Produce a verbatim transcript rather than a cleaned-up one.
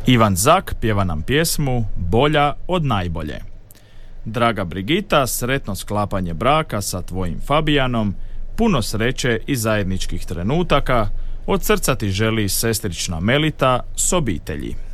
Ivan Zak pjeva nam pjesmu Bolja od najbolje. Draga Brigita, sretno sklapanje braka sa tvojim Fabijanom, puno sreće i zajedničkih trenutaka, od srca ti želi sestrična Melita s obitelji.